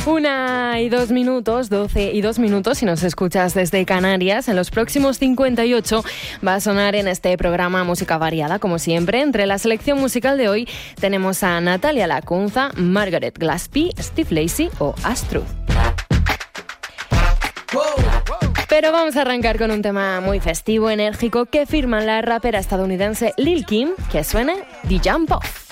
1:02, 12:02, si nos escuchas desde Canarias. En los próximos 58 va a sonar en este programa música variada, como siempre. Entre la selección musical de hoy tenemos a Natalia Lacunza, Margaret Gillespie, Steve Lacy o Astrud. Pero vamos a arrancar con un tema muy festivo, enérgico, que firma la rapera estadounidense Lil Kim, que suene The Jump Off.